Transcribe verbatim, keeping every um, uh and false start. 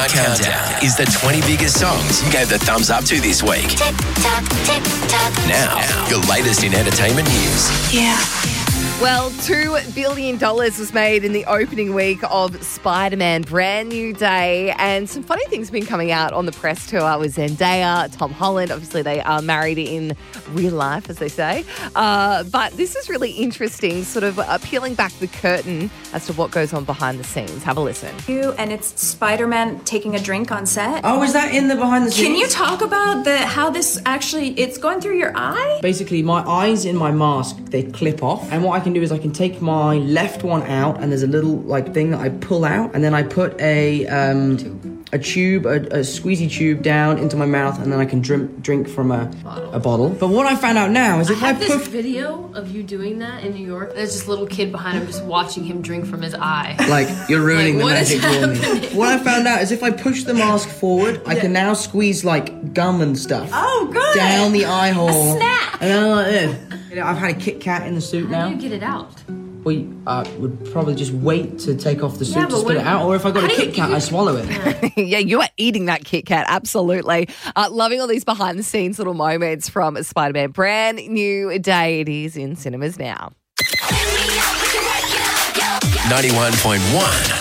Countdown. Countdown is the twenty biggest songs you gave the thumbs up to this week. Tick tock, tick tock. Now, your latest in entertainment news. Yeah. Well, two billion dollars was made in the opening week of Spider-Man Brand New Day, and some funny things have been coming out on the press tour with Zendaya, Tom Holland. Obviously, they are married in real life, as they say. Uh, but this is really interesting, sort of uh, peeling back the curtain as to what goes on behind the scenes. Have a listen. You and it's Spider-Man taking a drink on set. Oh, is that in the behind the scenes? Can you talk about the how this actually it's going through your eye? Basically, my eyes in my mask, they clip off, and what I can do is I can take my left one out, and there's a little like thing that I pull out, and then I put a um a tube, a, a squeezy tube down into my mouth, and then I can drink drink from a bottle. a bottle. But what I found out now is if I I, have this puff, video of you doing that in New York. There's this little kid behind him just watching him drink from his eye. like you're ruining Like, the what is magic for me. happening? What I found out is if I push the mask forward, I can now squeeze like gum and stuff. Oh, good. Down the eye hole. A snap. And then like this. You know, I've had a Kit Kat in the suit How now. do you get it out? We uh, would probably just wait to take off the suit Yeah, to but spit what- it out, or if I got how a do you- Kit Kat, I swallow it. Yeah, you are eating that Kit Kat, absolutely. Uh, loving all these behind-the-scenes little moments from Spider-Man Brand New Day. It is in cinemas now. ninety-one point one